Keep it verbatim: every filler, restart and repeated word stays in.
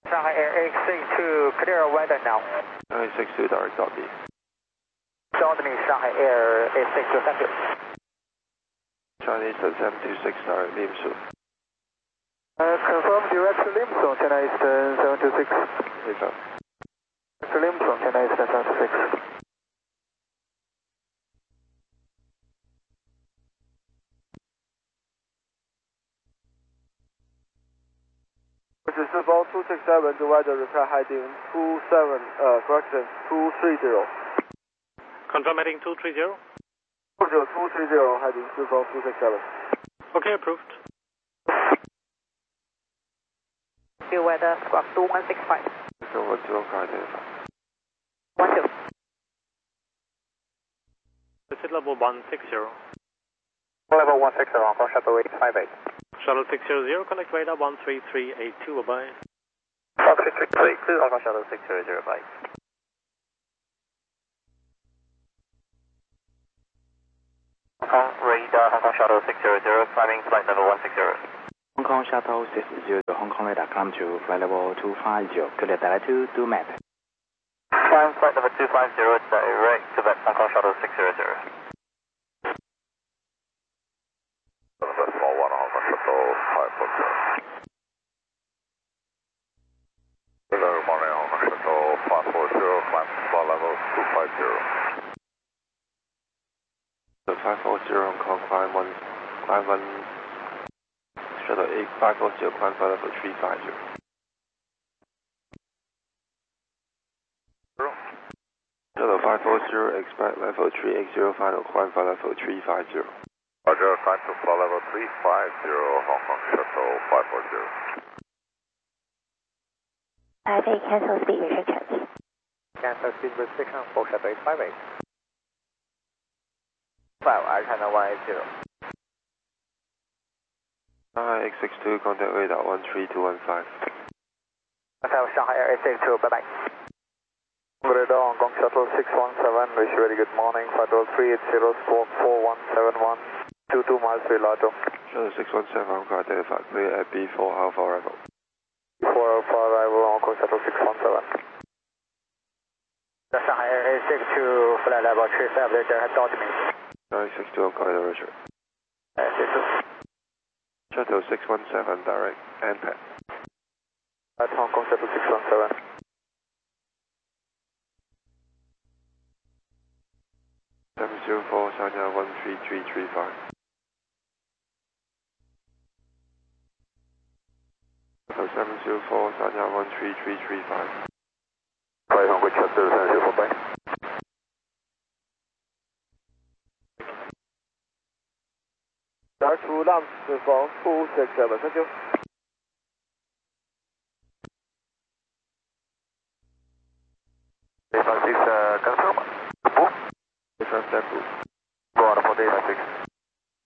Shanghai Air eight six two, clear weather now. eight six two, direct copy. Johnny, Shanghai Air eight six two, thank you. Chinese seven two six, direct Limsu. Uh, confirm direct Limson, China Eastern seven two six. Yes, sir. Direct Limson, China Eastern seven two six. This is Phone two six seven, the weather reply heading two seven, uh, correction, two three zero. Confirm heading two three zero. two zero two three zero, heading to Phone two six seven. Okay, approved. View weather, squawk two one six five. So one two one five, identify. one two. Visit level one six zero. Level one six zero, Hong Kong Shuttle eight five eight. Shuttle six zero zero, connect radar one three three eight two, bye-bye. one three three eight two, Hong Kong Shuttle six zero zero, bye. Hong Kong radar, Hong Kong Shuttle six zero zero, climbing flight level one six zero. Hong Kong Shuttle six zero, Hong Kong radar climb to flight level two five zero, clear direct to do map. Climb flight level two five zero, direct to that Hong Kong Shuttle six zero zero. Four one, Hong Kong Shuttle five four zero. Good morning, Hong Kong Shuttle five four zero, climb flight level two five zero. The five four zero, Hong Kong, climb one, climb one, Shuttle eight five four zero, climb flight level three five zero. Shuttle five four zero, expect level three eight zero, final climb flight level three five zero. Roger, climb to flight level three five zero, Hong Kong Shuttle five four zero. I think cancel speed restrictions. Cancel speed restriction for Shuttle eight five eight. five, I China one eight zero. Shanghai X six two, contact radar one three two one five. Hotel Shanghai Air eight six two, bye-bye. Radar Hong Kong Shuttle six one seven, wish you very good morning. Flight level three eight zero, squawk four one seven one, two two miles three Lato. Shuttle six one seven, Hong Kong, identified, clear at B four Alpha arrival. four Alpha arrival, Hong Kong Shuttle six one seven. Shanghai Air eight six two, flight level three five zero, head to me. nine six two, Hong Kong, Roger. Air six two. Shuttle six one seven, direct, and pad. At Hong Kong Shuttle six one seven. seven zero four, Sanya one three three three five. Shuttle seven zero four, Sanya one three three three five. Flight Hong Kong Shuttle seven zero four, bye. Direct to Lam Phone two six seven, thank you. Data six, uh, confirm. Book. Different tempo. Go on for Data six.